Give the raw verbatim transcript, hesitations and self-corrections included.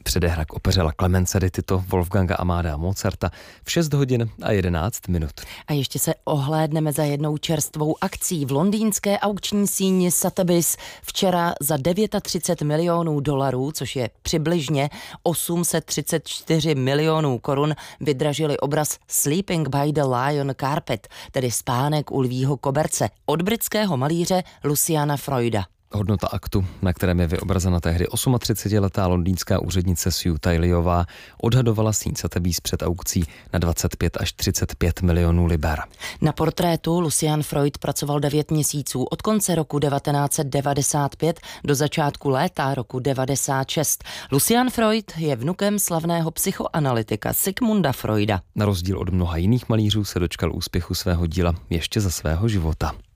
Předehra k opeře La Clemence di Tito Wolfganga Amadea Mozarta v šest hodin a jedenáct minut. A ještě se ohlédneme za jednou čerstvou akcí v londýnské aukční síni Sotheby's. Včera za třicet devět milionů dolarů, což je přibližně osm set třicet čtyři milionů korun, vydražili obraz Sleeping by the Lion Carpet, tedy Spánek u lvího koberce, od britského malíře Luciana Freuda. Hodnota aktu, na kterém je vyobrazena tehdy třicetiosmiletá londýnská úřednice Sue Tayleyová, odhadovala síň Sotheby's před aukcí na dvacet pět až třicet pět milionů liber. Na portrétu Lucian Freud pracoval devět měsíců od konce roku devatenáct set devadesát pět do začátku léta roku devadesát šest. Lucian Freud je vnukem slavného psychoanalytika Sigmunda Freuda. Na rozdíl od mnoha jiných malířů se dočkal úspěchu svého díla ještě za svého života.